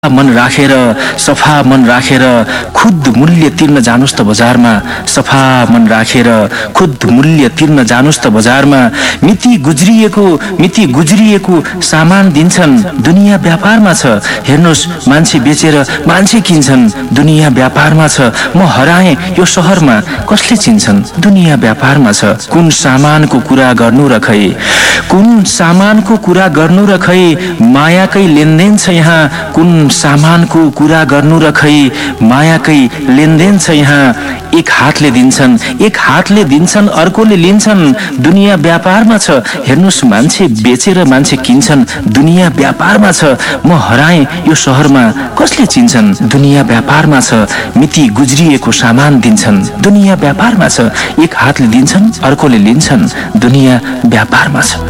मन राखेर सफा मन राखेर खुद मूल्य तिर्न जानुस् त बजारमा सफा मन राखेर खुद मूल्य तिर्न जानुस् त बजारमा मिति गुज्रिएको सामान दिन्छन् दुनिया व्यापारमा छ हेर्नुस् मान्छे बेचेर मान्छे किन्छन् दुनिया व्यापारमा छ म हराए यो शहरमा कसले चिन्छन् दुनिया व्यापारमा छ कुन सामानको कुरा गर्नु र खै कुन सामानको कुरा गर्नु र खै मायाकै लेनदेन छ यहाँ कुन सामानको कुरा गर्नु र खै मायाकै लेनदेन छ यहाँ एक हातले दिन्छन् अर्कोले लिन्छन् दुनिया व्यापारमा छ हेर्नुस् मान्छे बेचेर मान्छे किन्छन् दुनिया व्यापारमा छ म हराए यो शहरमा कसले चिन्छन् दुनिया व्यापारमा छ मिति गुज्रिएको सामान दिन्छन् दुनिया व्यापारमा छ एक हातले दिन्छन् अर्कोले लिन्छन् दुनिया व्यापारमा छ।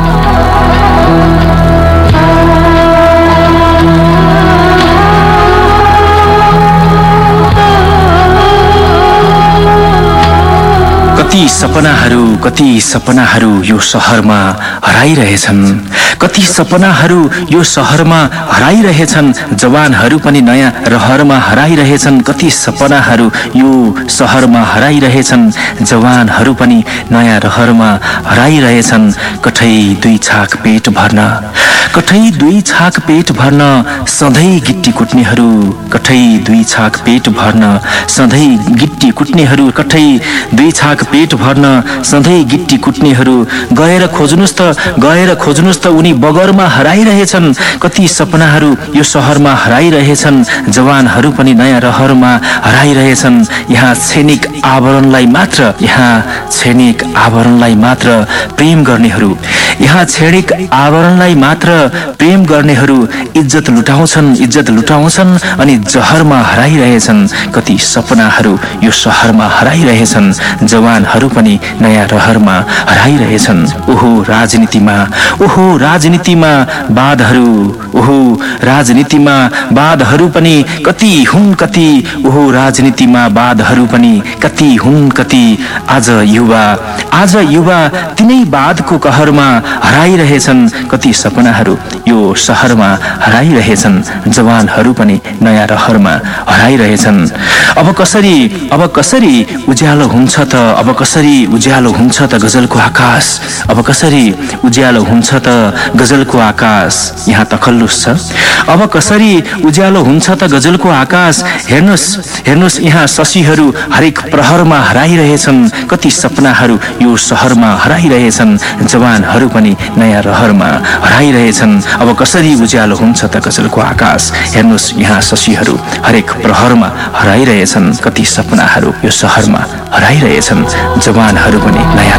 कति सपनाहरू यो शहरमा हराइरहेछन् कति सपनाहरू यो शहरमा हराइरहेछन् जवानहरू पनि नयाँ रहरमा हराइरहेछन् कति सपनाहरू यो शहरमा हराइरहेछन् जवानहरू पनि नयाँ रहरमा हराइरहेछन् कठै दुई छाक पेट भर्न सधैँ गिट्टी कुट्नेहरू कठै दुई छाक पेट भर्न सधैँ गिट्टी कुट्नेहरू कठै दुई छाक पेट भर्न सधैँ गिट्टी कुट्नेहरू गएर खोज्नुस् त उनी बगरमा हराइरहेछन् कति सपनाहरू यो शहरमा हराइरहेछन् जवानहरू पनि नयाँ रहरमा हराइरहेछन् यहाँ क्षणिक आवरणलाई मात्र प्रेम गर्नेहरू इज्जत लुटाउँछन् अनि जहरमा हराइरहेछन् कति सपनाहरू यो शहरमा हराइरहेछन् जवानहरू पनि नयाँ रहरमा हराइरहेछन् ओहो राजनीतिमा बाधहरू पनि कति हुन् कति आज युवा तिनै बाधको कहरमा हराइरहेछन् कति सपनाहरू यो शहरमा हराइरहेछन् जवानहरू पनि नयाँ रहरमा हराइरहेछन् अब कसरी उज्यालो हुन्छ त गजलको आकाश अब कसरी उज्यालो हुन्छ त गजलको आकाश यहाँ तखल्लुस छ अब कसरी उज्यालो हुन्छ त गजलको आकाश हेर्नुस् यहाँ शशीहरू हरेक प्रहरमा हराइरहेछन् कति सपनाहरू यो शहरमा हराइरहेछन् जवानहरू पनि नयाँ रहरमा हराइरहेछन् अब कसरी उज्यालो हुन्छ त गजलको आकाश हेर्नुस् यहाँ शशीहरू हरेक प्रहरमा हराइरहेछन् कति सपनाहरू यो शहरमा हराइरहेछन् जवानहरू पनि नयाँ